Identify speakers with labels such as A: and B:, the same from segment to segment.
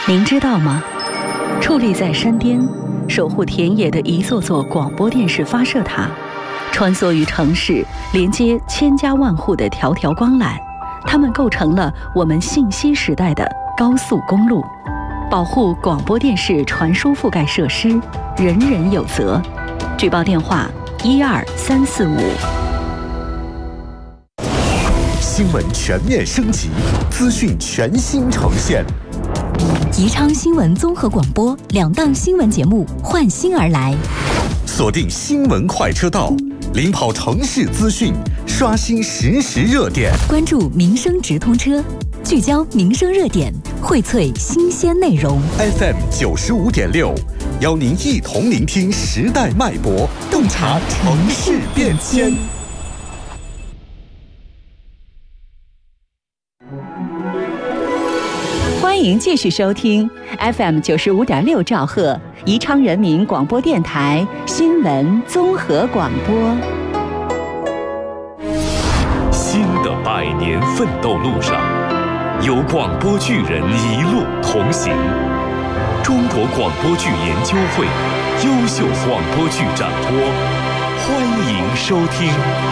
A: 您知道吗？矗立在山边，守护田野的一座座广播电视发射塔，穿梭于城市，连接千家万户的条条光缆，它们构成了我们信息时代的高速公路。保护广播电视传输覆盖设施，人人有责。举报电话12345。
B: 新闻全面升级，资讯全新呈现。
C: 宜昌新闻综合广播2档新闻节目换新而来，
B: 锁定新闻快车道，领跑城市资讯，刷新实时热点，
C: 关注民生直通车，聚焦民生热点，荟萃新鲜内容。
B: FM 95.6，邀您一同聆听时代脉搏，洞察城市变迁。
A: 欢迎继续收听 FM 95.6兆赫宜昌人民广播电台新闻综合广播。
D: 新的100年奋斗路上，有广播剧人一路同行。中国广播剧研究会优秀广播剧展播，欢迎收听。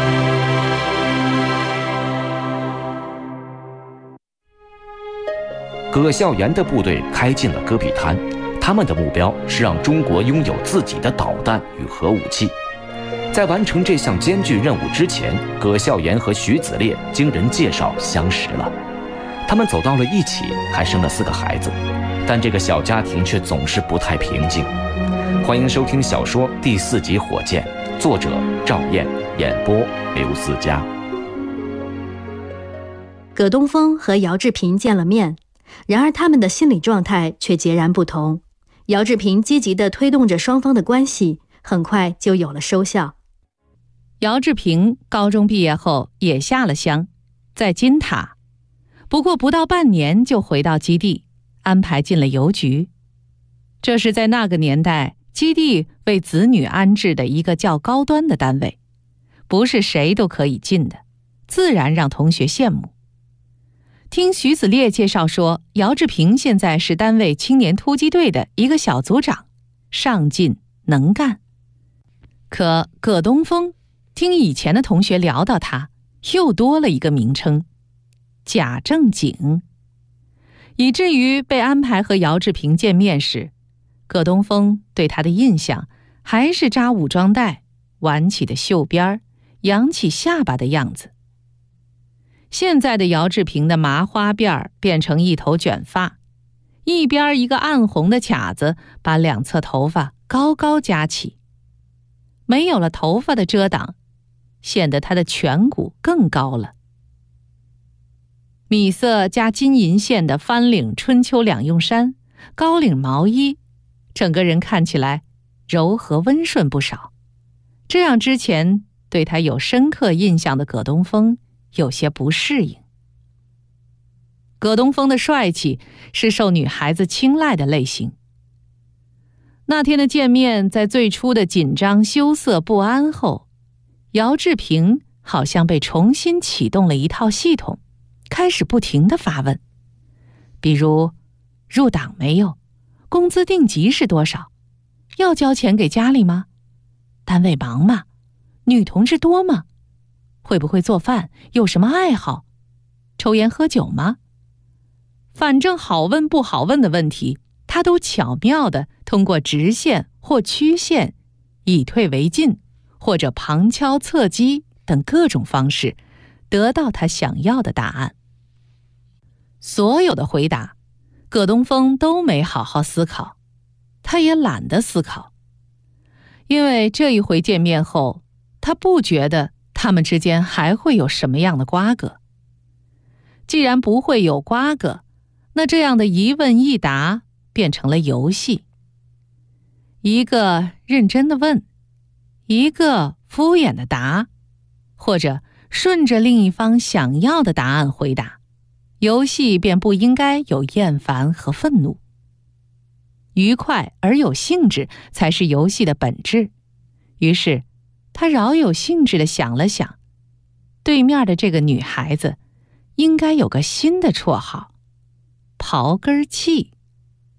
E: 葛孝严的部队开进了戈壁滩，他们的目标是让中国拥有自己的导弹与核武器。在完成这项艰巨任务之前，葛孝严和徐子烈经人介绍相识了，他们走到了一起，还生了4个孩子，但这个小家庭却总是不太平静。欢迎收听小说第4集《火箭》，作者赵燕，演播刘思佳。
F: 葛东风和姚志平见了面，然而他们的心理状态却截然不同。姚志平积极地推动着双方的关系，很快就有了收效。
G: 姚志平高中毕业后也下了乡，在金塔，不过不到半年就回到基地，安排进了邮局。这是在那个年代基地为子女安置的一个较高端的单位，不是谁都可以进的，自然让同学羡慕。听徐子烈介绍说，姚志平现在是单位青年突击队的一个小组长，上进能干。可葛东风听以前的同学聊到他，又多了一个名称，贾正经，以至于被安排和姚志平见面时，葛东风对他的印象还是扎武装带、挽起的袖边、扬起下巴的样子。现在的姚志平的麻花辫变成一头卷发，一边一个暗红的卡子把两侧头发高高夹起，没有了头发的遮挡，显得他的颧骨更高了。米色加金银线的翻领春秋两用衫，高领毛衣，整个人看起来柔和温顺不少，这让之前对他有深刻印象的葛东风有些不适应。葛东风的帅气是受女孩子青睐的类型。那天的见面，在最初的紧张、羞涩、不安后，姚志平好像被重新启动了一套系统，开始不停地发问，比如入党没有？工资定级是多少？要交钱给家里吗？单位忙吗？女同志多吗？会不会做饭？有什么爱好？抽烟喝酒吗？反正好问不好问的问题，他都巧妙地通过直线或曲线、以退为进或者旁敲侧击等各种方式，得到他想要的答案。所有的回答，葛东风都没好好思考，他也懒得思考，因为这一回见面后，他不觉得他们之间还会有什么样的瓜葛。既然不会有瓜葛，那这样的一问一答变成了游戏，一个认真的问，一个敷衍的答，或者顺着另一方想要的答案回答，游戏便不应该有厌烦和愤怒。愉快而有兴致才是游戏的本质。于是他饶有兴致地想了想，对面的这个女孩子应该有个新的绰号，刨根器。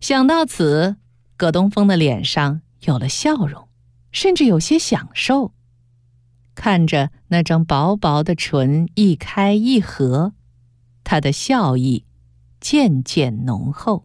G: 想到此，葛东风的脸上有了笑容，甚至有些享受。看着那张薄薄的唇一开一合，他的笑意渐渐浓厚。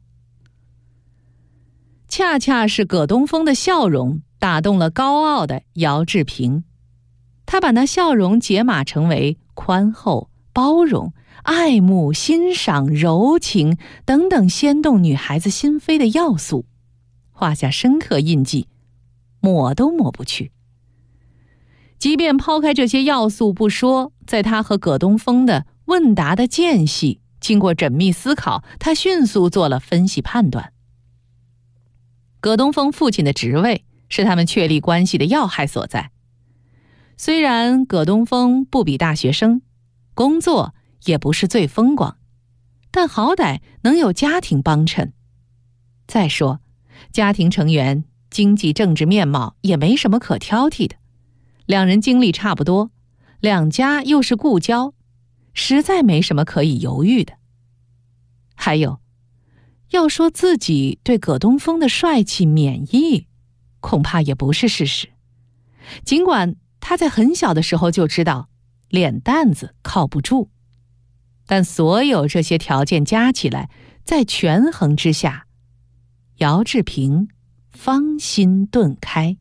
G: 恰恰是葛东风的笑容打动了高傲的姚志平，他把那笑容解码成为宽厚、包容、爱慕、欣赏、柔情等等掀动女孩子心扉的要素，画下深刻印记，抹都抹不去。即便抛开这些要素不说，在他和葛东风的问答的间隙，经过缜密思考，他迅速做了分析判断。葛东风父亲的职位是他们确立关系的要害所在。虽然葛东风不比大学生，工作也不是最风光，但好歹能有家庭帮衬。再说，家庭成员经济政治面貌也没什么可挑剔的，两人经历差不多，两家又是故交，实在没什么可以犹豫的。还有，要说自己对葛东风的帅气免疫，恐怕也不是事实。尽管他在很小的时候就知道脸蛋子靠不住，但所有这些条件加起来，在权衡之下，姚志平方心顿开。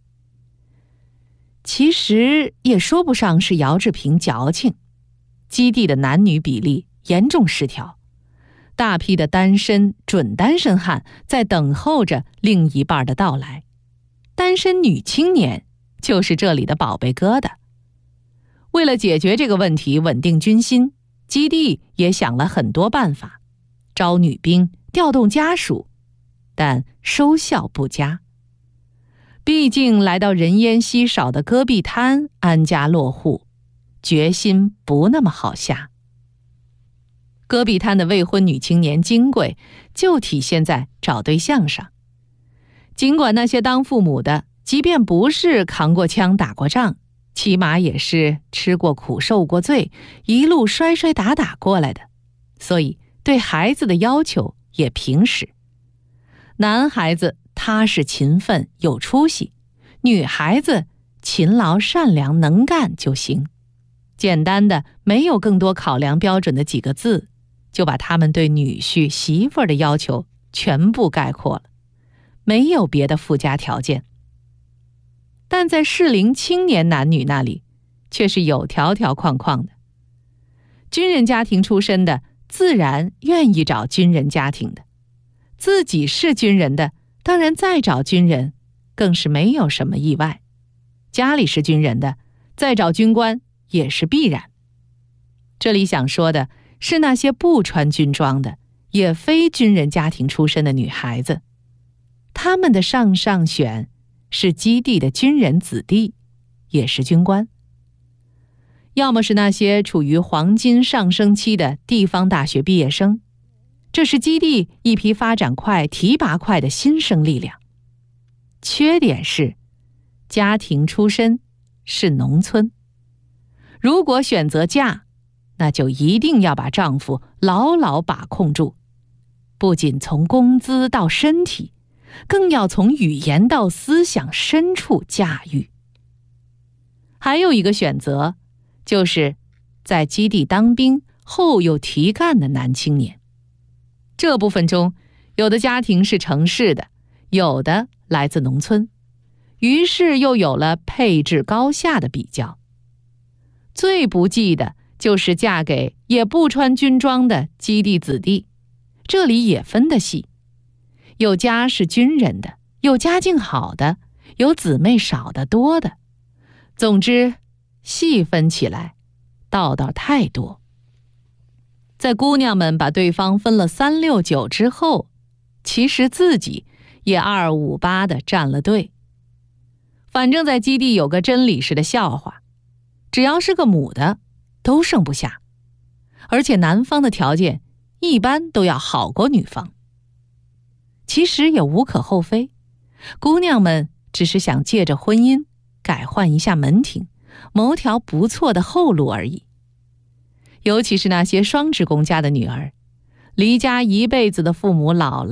G: 其实也说不上是姚志平矫情，基地的男女比例严重失调，大批的单身、准单身汉在等候着另一半的到来。单身女青年就是这里的宝贝疙瘩。为了解决这个问题，稳定军心，基地也想了很多办法，招女兵，调动家属，但收效不佳。毕竟来到人烟稀少的戈壁滩安家落户，决心不那么好下。戈壁滩的未婚女青年金贵，就体现在找对象上。尽管那些当父母的，即便不是扛过枪打过仗，起码也是吃过苦受过罪，一路摔摔打打过来的，所以对孩子的要求也平实。男孩子踏实勤奋有出息，女孩子勤劳善良能干就行。简单的没有更多考量标准的几个字，就把他们对女婿媳妇儿的要求全部概括了，没有别的附加条件。但在适龄青年男女那里，却是有条条框框的。军人家庭出身的，自然愿意找军人家庭的；自己是军人的，当然再找军人，更是没有什么意外。家里是军人的，再找军官也是必然。这里想说的是那些不穿军装的，也非军人家庭出身的女孩子，她们的上选是基地的军人子弟，也是军官。要么是那些处于黄金上升期的地方大学毕业生，这是基地一批发展快、提拔快的新生力量。缺点是，家庭出身是农村。如果选择嫁，那就一定要把丈夫牢牢把控住，不仅从工资到身体，更要从语言到思想深处驾驭。还有一个选择，就是在基地当兵后又提干的男青年。这部分中，有的家庭是城市的，有的来自农村，于是又有了配置高下的比较。最不济的就是嫁给也不穿军装的基地子弟，这里也分得细，有家是军人的，有家境好的，有姊妹少的多的。总之，细分起来，道道太多。在姑娘们把对方分了3、6、9之后，其实自己也2、5、8的站了队。反正在基地有个真理式的笑话，只要是个母的，都剩不下，而且男方的条件一般都要好过女方。其实也无可厚非，姑娘们只是想借着婚姻改换一下门庭，谋条不错的后路而已。尤其是那些双职工家的女儿，离家一辈子的父母老了，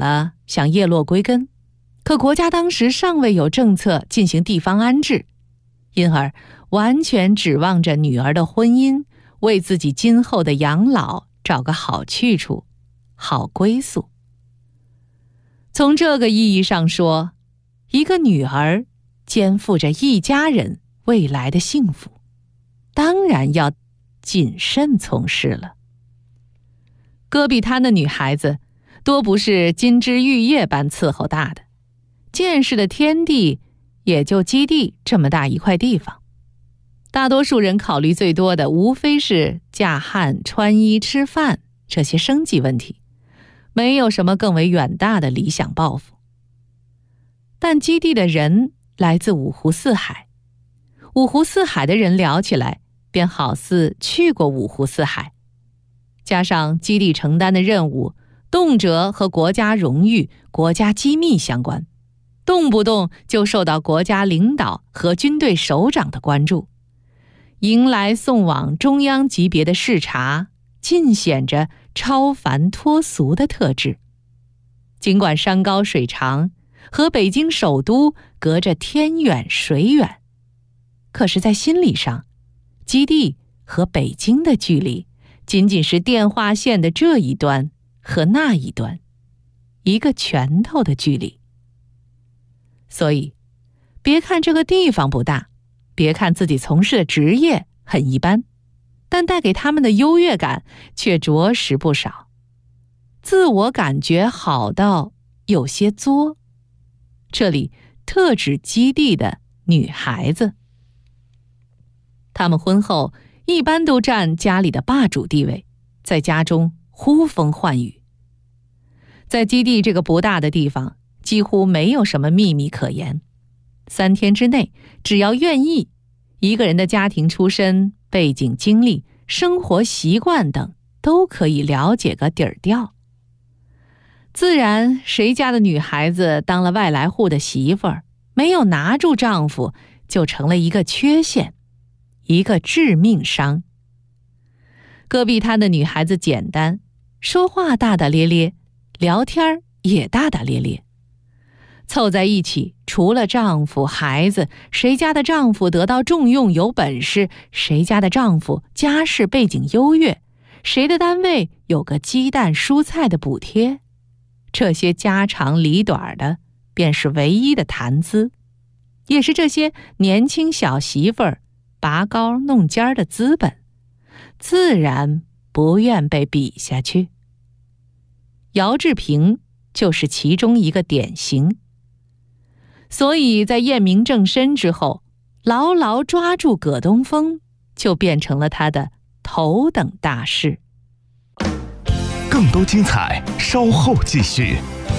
G: 想叶落归根，可国家当时尚未有政策进行地方安置，因而完全指望着女儿的婚姻为自己今后的养老找个好去处、好归宿。从这个意义上说，一个女儿肩负着一家人未来的幸福，当然要谨慎从事了。戈壁滩的女孩子多不是金枝玉叶般伺候大的，见识的天地也就基地这么大一块地方。大多数人考虑最多的无非是嫁汉、穿衣、吃饭这些生计问题，没有什么更为远大的理想抱负。但基地的人来自五湖四海，五湖四海的人聊起来便好似去过五湖四海，加上基地承担的任务动辄和国家荣誉、国家机密相关，动不动就受到国家领导和军队首长的关注，迎来送往中央级别的视察，尽显着超凡脱俗的特质。尽管山高水长，和北京首都隔着天远水远，可是在心理上，基地和北京的距离仅仅是电话线的这一端和那一端，一个拳头的距离。所以，别看这个地方不大，别看自己从事的职业很一般，但带给他们的优越感却着实不少，自我感觉好到有些作。这里特指基地的女孩子，她们婚后一般都占家里的霸主地位，在家中呼风唤雨。在基地这个不大的地方，几乎没有什么秘密可言，3天之内，只要愿意，一个人的家庭出身、背景经历、生活习惯等都可以了解个底儿掉。自然，谁家的女孩子当了外来户的媳妇儿，没有拿住丈夫，就成了一个缺陷，一个致命伤。戈壁滩的女孩子简单，说话大大咧咧，聊天也大大咧咧。凑在一起，除了丈夫、孩子，谁家的丈夫得到重用有本事，谁家的丈夫家世背景优越，谁的单位有个鸡蛋蔬菜的补贴，这些家长里短的便是唯一的谈资，也是这些年轻小媳妇儿拔高弄尖儿的资本，自然不愿被比下去。姚志平就是其中一个典型。所以在验明正身之后，牢牢抓住葛东风，就变成了他的头等大事。
B: 更多精彩稍后继续。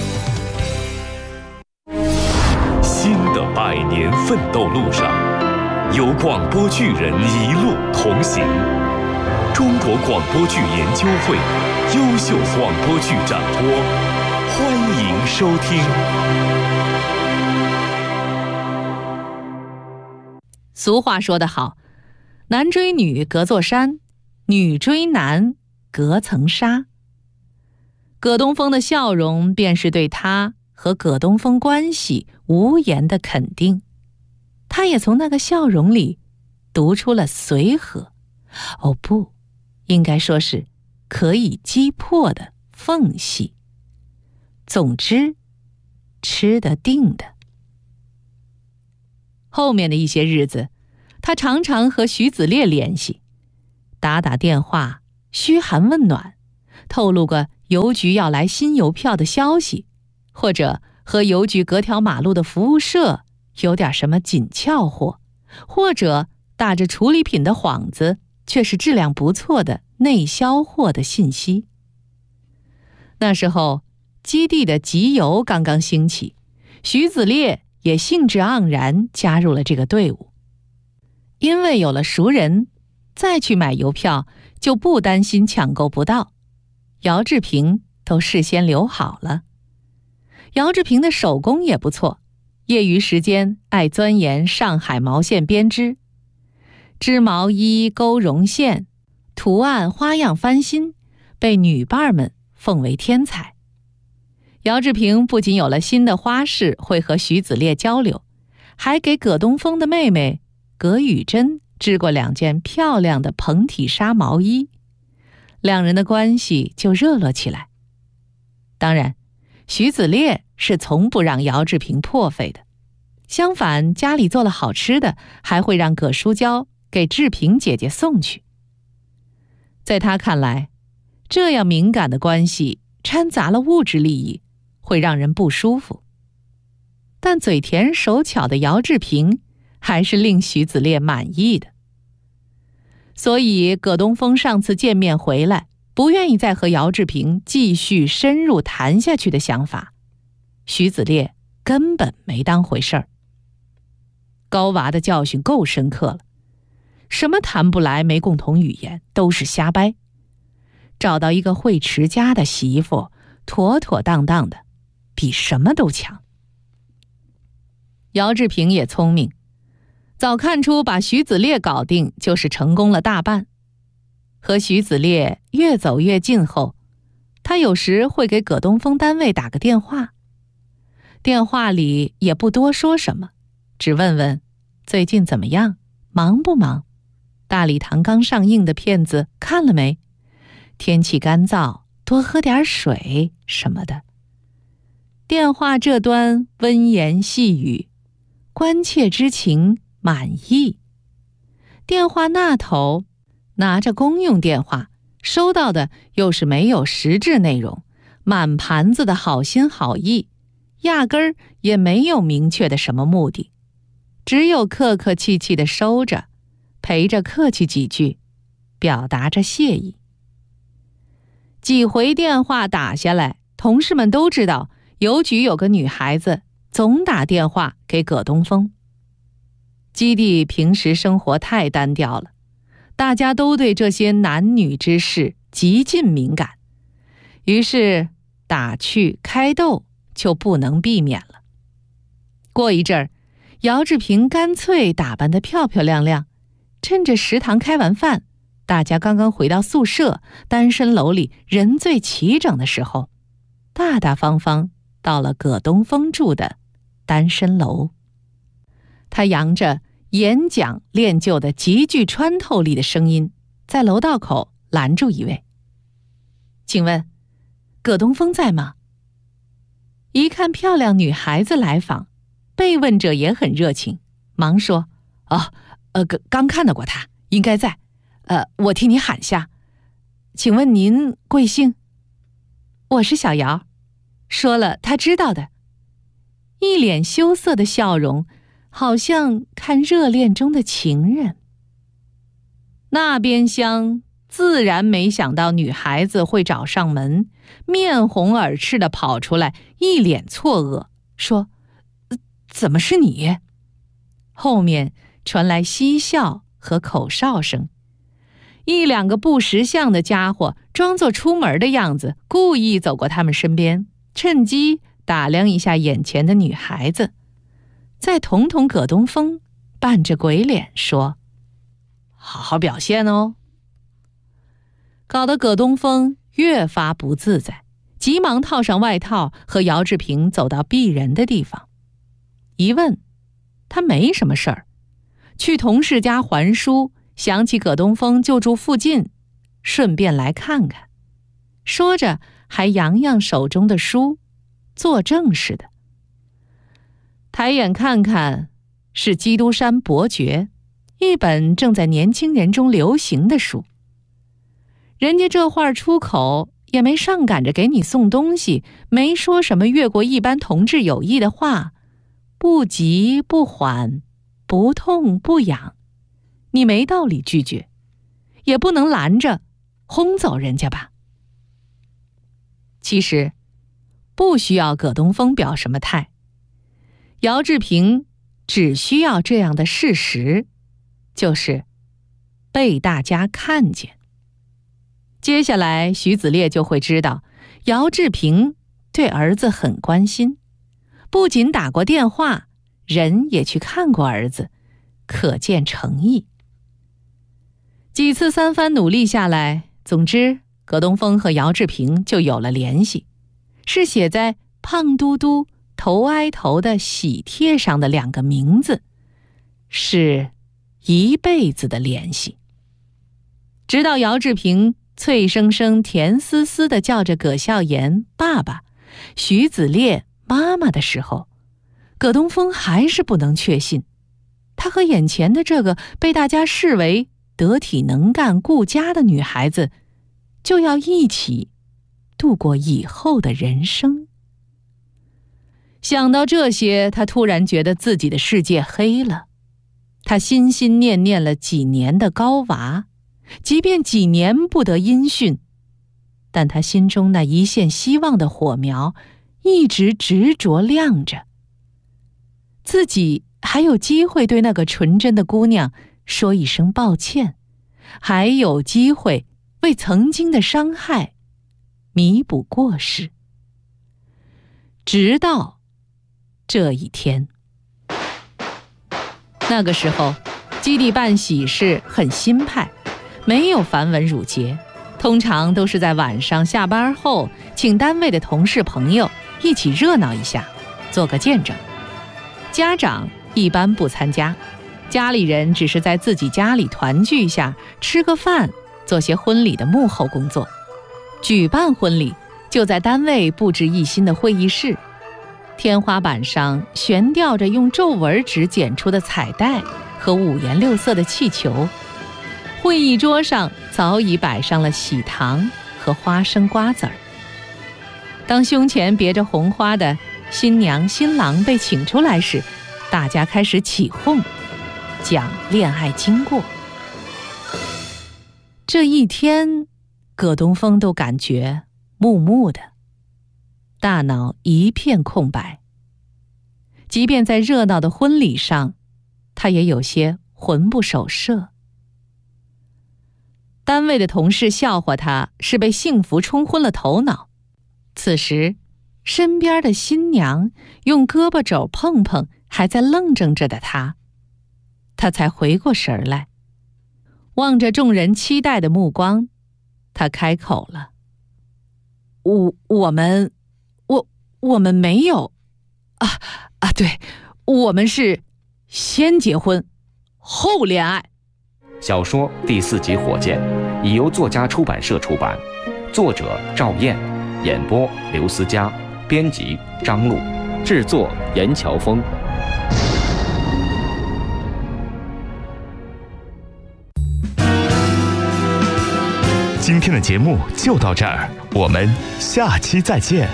D: 新的100年奋斗路上，有广播剧人一路同行。中国广播剧研究会优秀广播剧展播，欢迎收听。
G: 俗话说得好，男追女隔座山，女追男隔层纱。葛东风的笑容便是对他和葛东风关系无言的肯定，他也从那个笑容里读出了随和，哦不，应该说是可以击破的缝隙。总之，吃得定的。后面的一些日子，他常常和徐子烈联系，打电话，嘘寒问暖，透露个邮局要来新邮票的消息，或者和邮局隔条马路的服务社有点什么紧俏货，或者打着处理品的幌子，却是质量不错的内销货的信息。那时候，基地的集邮刚刚兴起，徐子烈也兴致盎然加入了这个队伍。因为有了熟人，再去买邮票就不担心抢购不到，姚志平都事先留好了。姚志平的手工也不错，业余时间爱钻研上海毛线编织，织毛衣、钩绒线，图案花样翻新，被女伴们奉为天才。 姚志平不仅有了新的花式会和徐子烈交流，还给葛东风的妹妹葛雨珍织过2件漂亮的蓬体纱毛衣，两人的关系就热络起来。当然，徐子烈是从不让姚志平破费的，相反，家里做了好吃的，还会让葛淑娇给志平姐姐送去。在他看来，这样敏感的关系掺杂了物质利益，会让人不舒服。但嘴甜手巧的姚志平还是令徐子烈满意的。所以葛东风上次见面回来，不愿意再和姚志平继续深入谈下去的想法，徐子烈根本没当回事儿。高娃的教训够深刻了，什么谈不来没共同语言都是瞎掰，找到一个会持家的媳妇，妥妥当当的，比什么都强。姚志平也聪明，早看出把徐子烈搞定就是成功了大半。和徐子烈越走越近后，他有时会给葛东风单位打个电话，电话里也不多说什么，只问问最近怎么样，忙不忙，大礼堂刚上映的片子看了没，天气干燥，多喝点水什么的。电话这端温言细语，关切之情满意。电话那头拿着公用电话，收到的又是没有实质内容，满盘子的好心好意，压根儿也没有明确的什么目的，只有客客气气的收着，陪着客气几句，表达着谢意。几回电话打下来，同事们都知道邮局有个女孩子总打电话给葛东风。基地平时生活太单调了，大家都对这些男女之事极尽敏感，于是打趣开斗就不能避免了。过一阵儿，姚志平干脆打扮得漂漂亮亮，趁着食堂开完饭，大家刚刚回到宿舍，单身楼里人最齐整的时候，大大方方到了葛东风住的单身楼。他扬着演讲练就的极具穿透力的声音，在楼道口拦住一位：“请问葛东风在吗？”一看漂亮女孩子来访，被问者也很热情，忙说：“刚看到过他，应该在。我替你喊下。请问您贵姓？”“我是小姚。”说了他知道的，一脸羞涩的笑容，好像看热恋中的情人。那边厢自然没想到女孩子会找上门，面红耳赤地跑出来，一脸错愕，说：“怎么是你？”后面传来嬉笑和口哨声，一两个不识相的家伙装作出门的样子，故意走过他们身边，趁机打量一下眼前的女孩子，再捅捅葛东风，扮着鬼脸说：“好好表现哦。”搞得葛东风越发不自在，急忙套上外套，和姚志平走到避人的地方。一问，他没什么事儿，去同事家还书，想起葛东风就住附近，顺便来看看。说着还扬扬手中的书，作证似的。抬眼看看，是《基督山伯爵》，一本正在年轻人中流行的书。人家这话出口也没上赶着给你送东西，没说什么越过一般同志有益的话，不急不缓，不痛不痒，你没道理拒绝，也不能拦着轰走人家吧。其实不需要葛东风表什么态，姚志平只需要这样的事实，就是被大家看见。接下来徐子烈就会知道姚志平对儿子很关心，不仅打过电话，人也去看过儿子，可见诚意。几次三番努力下来，总之葛东风和姚志平就有了联系，是写在胖嘟嘟、头挨头的喜帖上的2个名字，是一辈子的联系。直到姚志平脆生生、甜丝丝地叫着葛孝严爸爸、徐子烈妈妈的时候，葛东风还是不能确信，他和眼前的这个被大家视为得体能干、顾家的女孩子，就要一起度过以后的人生。想到这些，他突然觉得自己的世界黑了。他心心念念了几年的高娃，即便几年不得音讯，但他心中那一线希望的火苗一直执着亮着。自己还有机会对那个纯真的姑娘说一声抱歉，还有机会为曾经的伤害弥补过失。直到这一天，那个时候基地办喜事很新派，没有繁文缛节，通常都是在晚上下班后，请单位的同事朋友一起热闹一下，做个见证。家长一般不参加，家里人只是在自己家里团聚一下，吃个饭，做些婚礼的幕后工作。举办婚礼就在单位布置一新的会议室，天花板上悬吊着用皱纹纸剪出的彩带和五颜六色的气球，会议桌上早已摆上了喜糖和花生瓜子儿。当胸前别着红花的新娘新郎被请出来时，大家开始起哄，讲恋爱经过。这一天，葛东风都感觉木木的，大脑一片空白。即便在热闹的婚礼上，他也有些魂不守舍。单位的同事笑话他是被幸福冲昏了头脑。此时，身边的新娘用胳膊肘碰碰还在愣怔着的他才回过神来，望着众人期待的目光，他开口了：我们没有对，我们是先结婚后恋爱。
E: 小说第4集《火箭》已由作家出版社出版，作者赵燕，演播刘思佳，编辑张璐，制作严乔峰。
H: 今天的节目就到这儿，我们下期再见。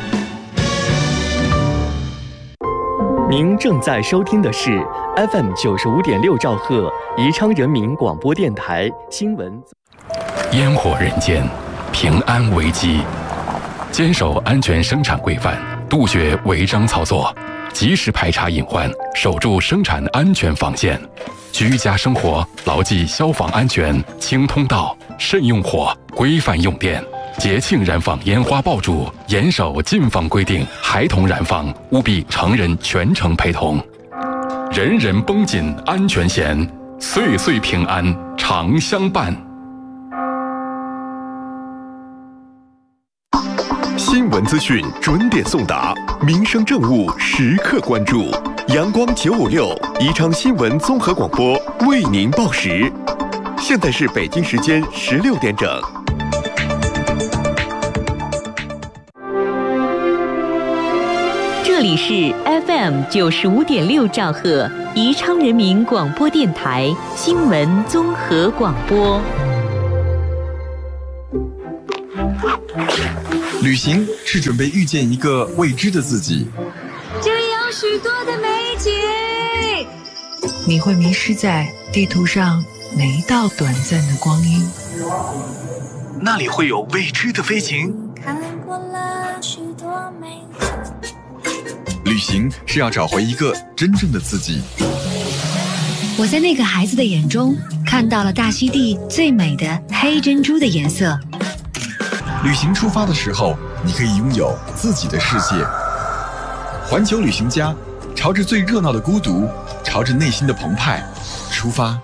I: 您正在收听的是 FM 95.6兆赫宜昌人民广播电台新闻。
J: 烟火人间，平安危机，坚守安全生产规范，杜绝违章操作，及时排查隐患，守住生产安全防线。居家生活牢记消防安全，清通道，慎用火，规范用电。节庆燃放烟花爆竹，严守禁放规定，孩童燃放务必成人全程陪同。人人绷紧安全弦，岁岁平安常相伴。
B: 新闻资讯准点送达，民生政务时刻关注。阳光956宜昌新闻综合广播为您报时。现在是北京时间16点整。
A: 这里是 FM 95.6兆赫宜昌人民广播电台新闻综合广播。
K: 旅行是准备遇见一个未知的自己，
L: 这里有许多的美景，
M: 你会迷失在地图上每一道短暂的光阴，
K: 那里会有未知的飞行。
L: 看过了许多美景，
K: 旅行是要找回一个真正的自己。
C: 我在那个孩子的眼中看到了大溪地最美的黑珍珠的颜色。
K: 旅行出发的时候，你可以拥有自己的世界。环球旅行家，朝着最热闹的孤独，朝着内心的澎湃出发。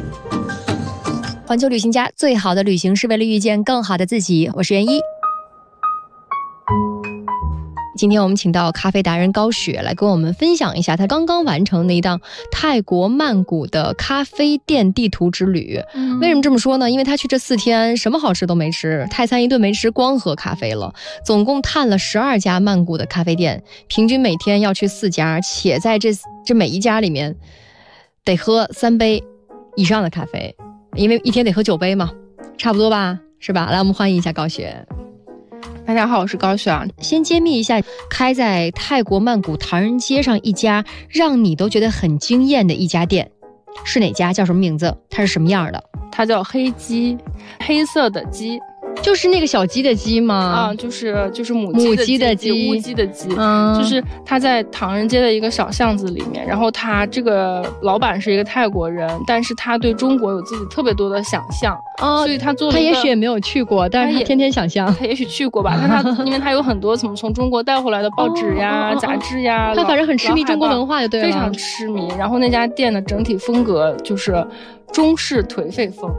N: 环球旅行家，最好的旅行是为了遇见更好的自己。我是袁一。 今天我们请到咖啡达人高雪来跟我们分享一下他刚刚完成的一档泰国曼谷的咖啡店地图之旅。为什么这么说呢？因为他去这4天什么好吃都没吃，泰餐一顿没吃，光喝咖啡了。总共探了12家曼谷的咖啡店，平均每天要去4家，且在这每一家里面得喝3杯以上的咖啡，因为一天得喝9杯嘛，差不多吧，是吧？来，我们欢迎一下高雪。
O: 大家好，我是高雪啊。
N: 先揭秘一下，开在泰国曼谷唐人街上一家让你都觉得很惊艳的一家店，是哪家？叫什么名字？它是什么样的？
O: 它叫黑鸡，黑色的鸡。
N: 就是那个小鸡的鸡吗？
O: 啊，就是母鸡的鸡，乌鸡的鸡，就是它在唐人街的一个小巷子里面。然后他这个老板是一个泰国人，但是他对中国有自己特别多的想象，所以他做了一个，
N: 他也许也没有去过，但是他天天想象。
O: 他也许去过吧，但他因为他有很多从中国带回来的报纸呀、杂志呀，
N: 他反正很痴迷中国文化就对了，
O: 非常痴迷。然后那家店的整体风格就是中式颓废风，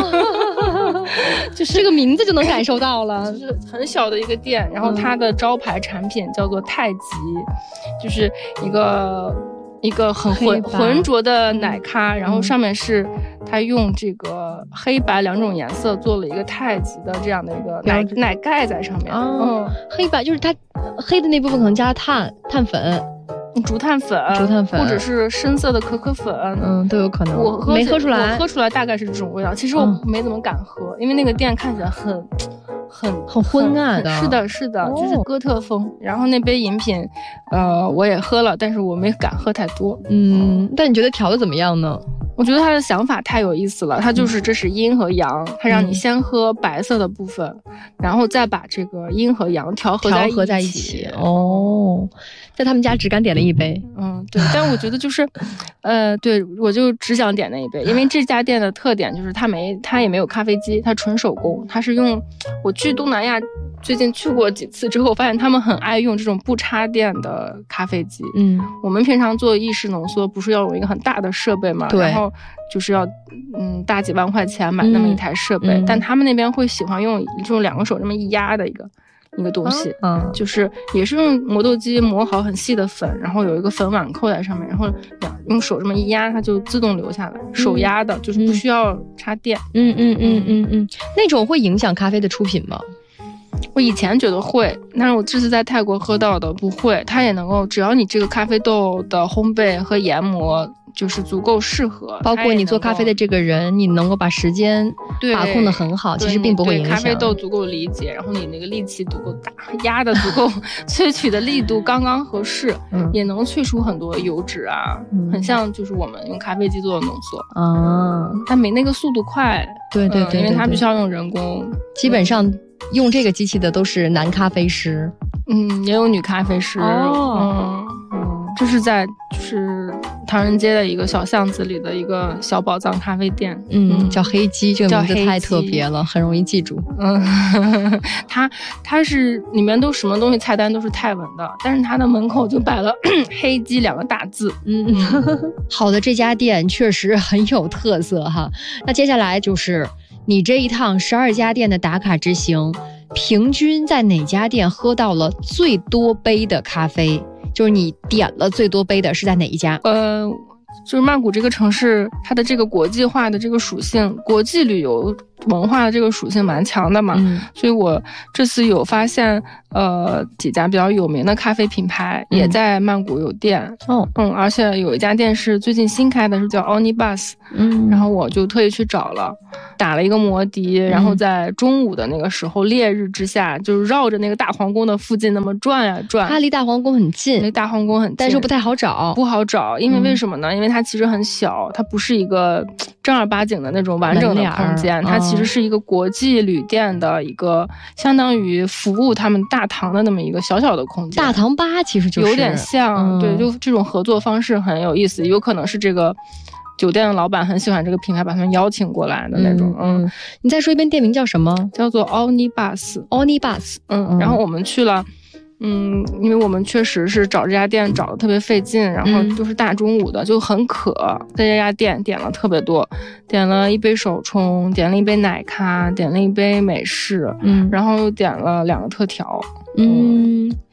N: 就是这个名字就能感受到了，
O: 就是很小的一个店。然后它的招牌产品叫做太极，就是一个很浑浊的奶咖，然后上面是它用这个黑白2种颜色做了一个太极的这样的一个奶盖在上面。
N: 黑白就是它黑的那部分可能加碳粉。
O: 竹炭粉，或者是深色的可可粉，
N: 都有可能。
O: 我
N: 没喝出来，
O: 我喝出来大概是这种味道。其实我没怎么敢喝，因为那个店看起来很
N: 昏暗的。
O: 是的，就是哥特风。然后那杯饮品，我也喝了，但是我没敢喝太多。
N: 但你觉得调的怎么样呢？
O: 我觉得他的想法太有意思了，他就是这是阴和阳，他让你先喝白色的部分，然后再把这个阴和阳调和在一起。
N: 在他们家只敢点了1杯。
O: 对，但我觉得就是，对，我就只想点那1杯，因为这家店的特点就是它也没有咖啡机，它纯手工，它是用我去东南亚最近去过几次之后，发现他们很爱用这种不插电的咖啡机。我们平常做意式浓缩不是要有一个很大的设备嘛，然后就是要大几万块钱买那么一台设备，但他们那边会喜欢用2个手这么一压的一个东西，就是也是用磨豆机磨好很细的粉，然后有一个粉碗扣在上面，然后用手这么一压，它就自动流下来，手压的，就是不需要插电。
N: 那种会影响咖啡的出品吗？
O: 我以前觉得会，但是我这次在泰国喝到的不会，它也能够，只要你这个咖啡豆的烘焙和研磨就是足够适合，
N: 包括你做咖啡的这个人，你能够把时间把控得很好，其实并不会影响。
O: 咖啡豆足够理解，然后你那个力气足够大，压的足够，萃取的力度刚刚合适，也能萃出很多油脂啊，很像就是我们用咖啡机做的浓缩但没那个速度快。
N: 对，
O: 因为它必须要用人工，
N: 基本上用这个机器的都是男咖啡师，
O: 也有女咖啡师。这是在就是唐人街的一个小巷子里的一个小宝藏咖啡店，
N: 叫黑鸡，这个名字太特别了，很容易记住。
O: 它是里面都什么东西菜单都是泰文的，但是它的门口就摆了黑鸡2个大字。
N: 好的，这家店确实很有特色哈。那接下来就是你这一趟12家店的打卡之行，平均在哪家店喝到了最多杯的咖啡？就是你点了最多杯的是在哪一家？
O: 就是曼谷这个城市，它的这个国际化的这个属性，国际旅游文化的这个属性蛮强的嘛，所以我这次有发现，几家比较有名的咖啡品牌也在曼谷有店。而且有一家店是最近新开的，是叫 Onibus。然后我就特意去找了，打了一个摩的，然后在中午的那个时候，烈日之下，就是绕着那个大皇宫的附近那么转呀转。
N: 它离大皇宫很近，
O: 离大皇宫很近，
N: 但是不太好找。
O: 不好找，因为为什么呢？因为它其实很小，它不是一个正儿八经的那种完整的空间，它其实是一个国际旅店的一个相当于服务他们大堂的那么一个小小的空间。
N: 大堂吧其实就是
O: 有点像，对，就这种合作方式很有意思，有可能是这个酒店的老板很喜欢这个品牌，把他们邀请过来的那种。
N: 你再说一遍店名叫什么？
O: 叫做 Onibus。然后我们去了。因为我们确实是找这家店找的特别费劲，然后就是大中午的就很渴，在这家店点了特别多，点了一杯手冲，点了一杯奶咖，点了一杯美式，然后又点了2个特调。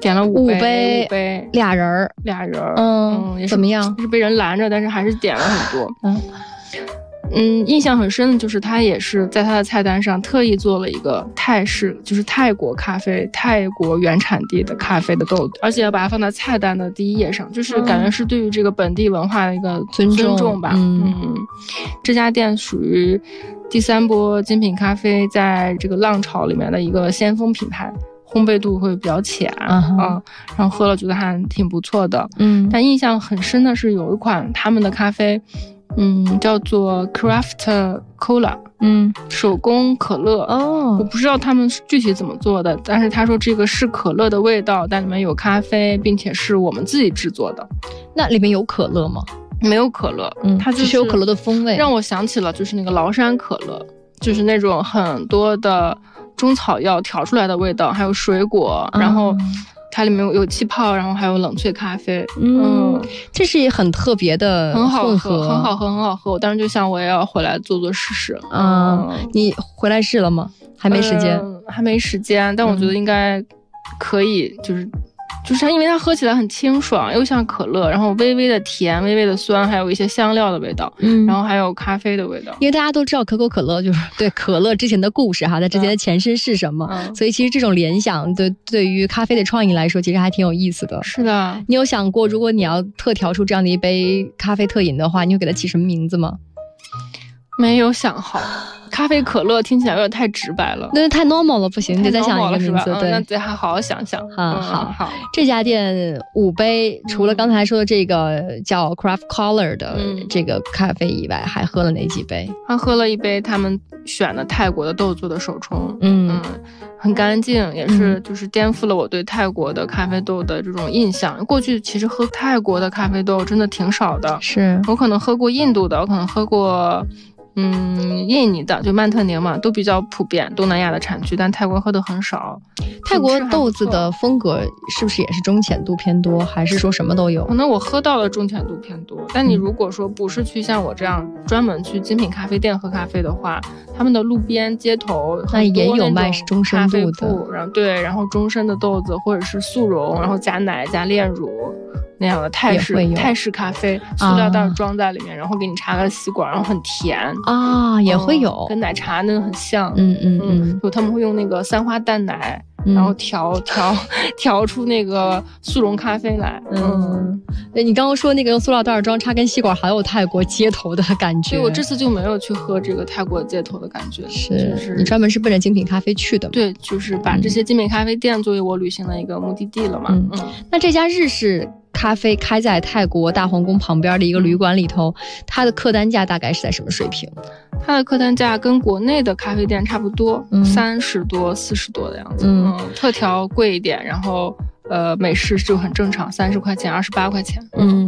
O: 点了5杯，
N: 俩人，
O: 也是
N: 怎么样？
O: 是被人拦着，但是还是点了很多。印象很深的就是他也是在他的菜单上特意做了一个泰式，就是泰国咖啡，泰国原产地的咖啡的豆子，而且要把它放在菜单的第1页上，就是感觉是对于这个本地文化的一个尊重吧。这家店属于第3波精品咖啡在这个浪潮里面的一个先锋品牌，烘焙度会比较浅然后喝了觉得还挺不错的。但印象很深的是有一款他们的咖啡叫做 Craft Cola， 手工可乐。我不知道他们具体怎么做的，但是他说这个是可乐的味道，但里面有咖啡，并且是我们自己制作的。
N: 那里面有可乐吗？
O: 没有可乐，它
N: 只是有可乐的风味，
O: 让我想起了就是那个崂山可乐，就是那种很多的中草药调出来的味道，还有水果，然后它里面有气泡，然后还有冷萃咖啡。
N: 这是很特别的
O: 很好
N: 混
O: 喝，
N: 合，
O: 很好喝，很好喝。我当时就想我也要回来做试试。
N: 你回来试了吗？还没时间，
O: 还没时间，但我觉得应该可以，就是因为它喝起来很清爽，又像可乐，然后微微的甜，微微的酸，还有一些香料的味道，然后还有咖啡的味道。
N: 因为大家都知道可口可乐就是对可乐之前的故事哈，它之前的前身是什么，所以其实这种联想对于咖啡的创意来说，其实还挺有意思的。
O: 是的，
N: 你有想过，如果你要特调出这样的一杯咖啡特饮的话，你会给它起什么名字吗？
O: 没有想好。咖啡可乐听起来有点太直白了，
N: 那太 normal 了，不行，你得再想一个名字。对，
O: 那得还好好想想。好。
N: 这家店5杯，除了刚才说的这个叫 Craft Color 的这个咖啡以外，还喝了哪几杯？
O: 还喝了1杯他们选的泰国的豆做的手冲，很干净，也是就是颠覆了我对泰国的咖啡豆的这种印象。过去其实喝泰国的咖啡豆真的挺少的，
N: 是
O: 我可能喝过印度的，我可能喝过印尼的，就曼特宁嘛，都比较普遍，东南亚的产区，但泰国喝的很少。
N: 泰国豆子的风格是不是也是中浅度偏多，还是说什么都有？
O: 可能我喝到的中浅度偏多，但你如果说不是去像我这样专门去精品咖啡店喝咖啡的话，他们的路边街头
N: 那也有卖中深度的，
O: 然后中深的豆子或者是速溶，然后加奶加炼乳那样的泰式咖啡，塑料袋装在里面，然后给你插个吸管，然后很甜
N: 也会有，
O: 跟奶茶那个很像。就他们会用那个3花淡奶，然后调出那个速溶咖啡来。
N: 你刚刚说那个用塑料袋装插根吸管，好有泰国街头的感觉。
O: 对，我这次就没有去喝这个泰国街头的感觉，
N: 是你专门是奔着精品咖啡去的吗？
O: 对，就是把这些精品咖啡店作为我旅行的一个目的地了嘛。
N: 那这家日式咖啡开在泰国大皇宫旁边的一个旅馆里头，它的客单价大概是在什么水平？
O: 它的客单价跟国内的咖啡店差不多，30多、40多的样子。特调贵一点，然后美式就很正常，30块钱、28块钱。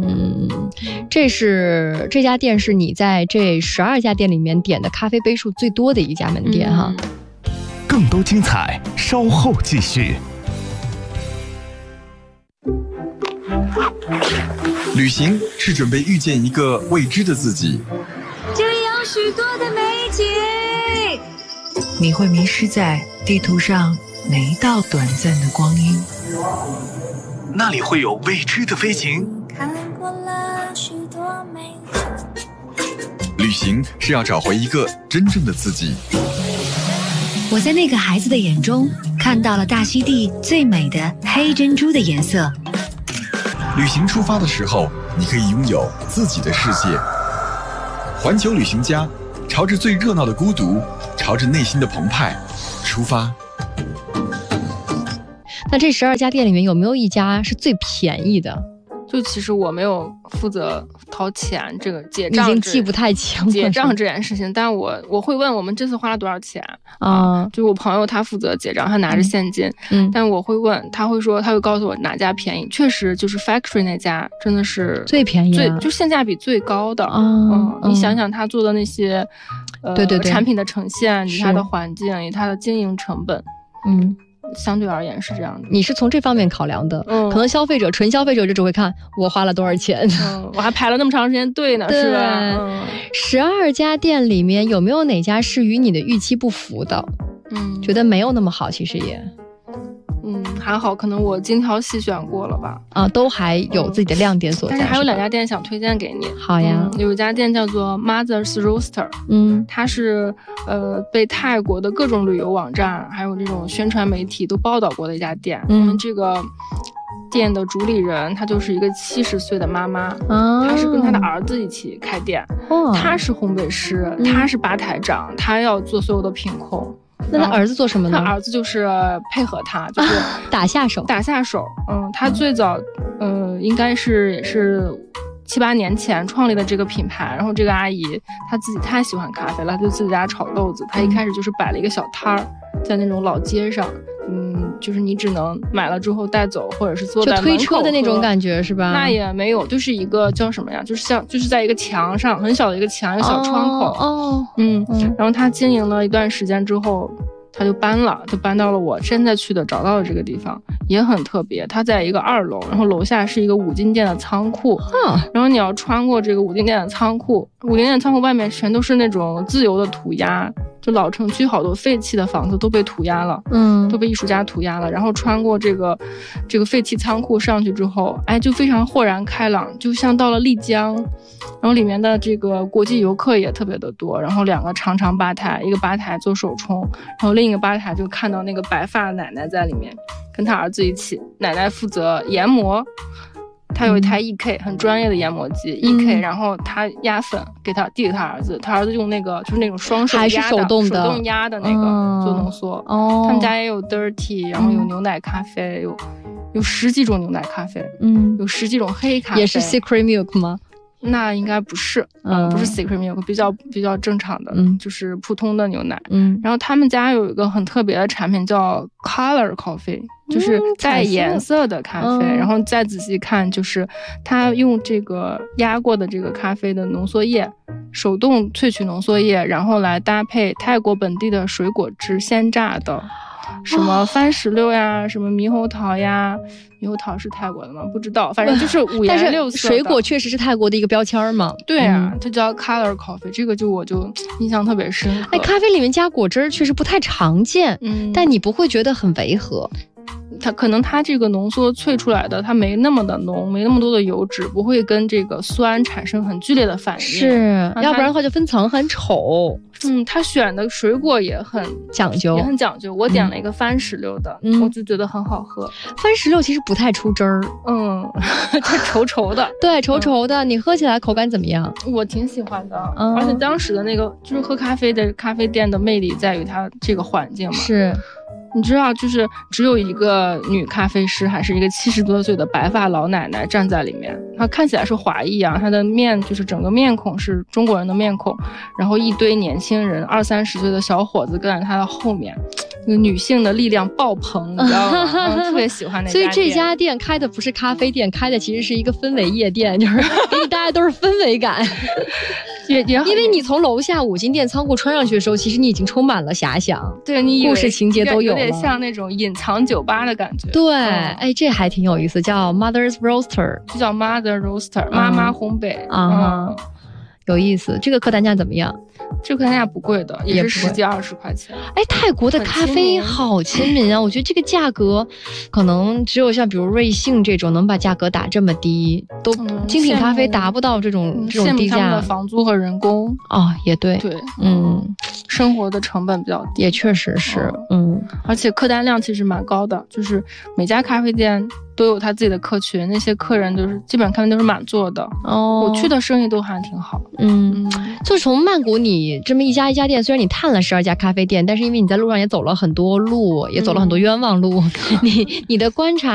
N: 这家店是你在这12家店里面点的咖啡杯数最多的一家门店哈。
H: 更多精彩稍后继续。
K: 旅行是准备遇见一个未知的自己，
L: 这里有许多的美景，
M: 你会迷失在地图上每一道短暂的光阴，
B: 那里会有未知的飞行。
L: 看过了许多美景，
K: 旅行是要找回一个真正的自己。
C: 我在那个孩子的眼中看到了大溪地最美的黑珍珠的颜色。
K: 旅行出发的时候，你可以拥有自己的世界。环球旅行家，朝着最热闹的孤独，朝着内心的澎湃出发。
N: 那这12家店里面有没有一家是最便宜的？
O: 就其实我没有负责掏钱，这个结账
N: 已经记不太清了
O: 结账这件事情，但我会问我们这次花了多少钱就我朋友他负责结账，他拿着现金，但我会问，他会告诉我哪家便宜，确实就是 Factory 那家真的是
N: 最便宜
O: 就性价比最高的。你想想他做的那些
N: 对
O: 产品的呈现，以他的环境，以他的经营成本，相对而言是这样的。
N: 你是从这方面考量的，可能纯消费者就只会看我花了多少钱，
O: 我还排了那么长时间队呢，是吧
N: ？12家店里面有没有哪家是与你的预期不符的？觉得没有那么好，其实也
O: 还好，可能我精挑细选过了吧。
N: 都还有自己的亮点所在。
O: 但是还有2家店想推荐给你。
N: 好呀，
O: 有一家店叫做 Mother's Roaster， 它是被泰国的各种旅游网站还有这种宣传媒体都报道过的一家店。这个店的主理人她就是一个70岁的妈妈，她是跟她的儿子一起开店，她是烘焙师，她是吧台长，她要做所有的品控。
N: 那他儿子做什么呢？
O: 他儿子就是配合他，就是
N: 打下手。
O: 他最早应该也是7、8年前创立的这个品牌。然后这个阿姨她自己太喜欢咖啡了，就自己家炒豆子。她一开始就是摆了一个小摊儿，在那种老街上，就是你只能买了之后带走，或者是坐在门口
N: 就推车的那种感觉是吧？
O: 那也没有，就是一个叫什么呀？就是在一个墙上，很小的一个墙，一个小窗口。然后他经营了一段时间之后，他就搬到了我现在去的找到的这个地方，也很特别。他在一个2楼，然后楼下是一个五金店的仓库。然后你要穿过这个五金店的仓库，外面全都是那种自由的涂鸦。就老城区好多废弃的房子都被涂鸦了，都被艺术家涂鸦了。然后穿过这个废弃仓库上去之后，就非常豁然开朗，就像到了丽江。然后里面的这个国际游客也特别的多。然后2个长吧台，一个吧台做手冲，然后另一个吧台就看到那个白发奶奶在里面，跟她儿子一起。奶奶负责研磨。他有一台 EK 很专业的研磨机 EK， 然后他压粉递给他儿子，他儿子用那个就是那种双手压的，还是手动压的那个做浓缩。他们家也有 dirty， 然后有牛奶咖啡，有10几种牛奶咖啡，有10几种黑咖啡。
N: 也是 secret milk 吗？
O: 那应该不是，不是 secret milk， 比较正常的，就是普通的牛奶。然后他们家有一个很特别的产品叫 color coffee， 就是带颜色的咖啡。然后再仔细看，就是他用这个压过的这个咖啡的浓缩液，手动萃取浓缩液，然后来搭配泰国本地的水果汁鲜榨的。什么番石榴呀，什么猕猴桃呀，猕猴桃是泰国的吗？不知道，反正就是5颜6色。
N: 水果确实是泰国的一个标签嘛。
O: 对啊，它叫 color coffee， 这个我就印象特别深刻。
N: 咖啡里面加果汁确实不太常见，但你不会觉得很违和。
O: 可能它这个浓缩萃出来的，它没那么的浓，没那么多的油脂，不会跟这个酸产生很剧烈的反应。
N: 是，要不然的话就分层很丑。
O: 它选的水果也很
N: 讲究，
O: 我点了一个番石榴的，我就觉得很好喝。
N: 番石榴其实不太出汁儿，
O: 它稠稠的，
N: 对，稠稠的。你喝起来口感怎么样？
O: 我挺喜欢的，而且当时的那个就是喝咖啡的咖啡店的魅力在于它这个环境嘛。
N: 是。
O: 你知道，就是只有一个女咖啡师，还是一个70多岁的白发老奶奶站在里面。她看起来是华裔啊，她的就是整个面孔是中国人的面孔，然后一堆年轻人20、30岁的小伙子跟在她的后面，那个女性的力量爆棚，你知道吗？特别喜欢那家店。
N: 所以这家店开的不是咖啡店，开的其实是一个氛围夜店，就是给你大家都是氛围感。因为你从楼下五金店仓库穿上去的时候，其实你已经充满了遐想，
O: 对，你
N: 故事情节都有了，
O: 有点像那种隐藏酒吧的感觉。
N: 对，这还挺有意思，叫 Mother's Roaster，
O: 就叫 Mother Roaster， 妈妈烘焙
N: 有意思。这个客单价怎么样？
O: 这个客单价不贵的，也是10几20块钱。
N: 泰国的咖啡好亲民啊！我觉得这个价格可能只有像比如瑞幸这种能把价格打这么低，都精品咖啡达不到这种低价。
O: 他们的房租和人工
N: 也对，
O: 生活的成本比较低，
N: 也确实是，
O: 而且客单量其实蛮高的，就是每家咖啡店都有他自己的客群，那些客人就是基本咖啡都是满座的。我去的生意都还挺好。
N: 就从曼谷你这么一家一家店，虽然你探了12家咖啡店，但是因为你在路上也走了很多路，也走了很多冤枉路，你的观察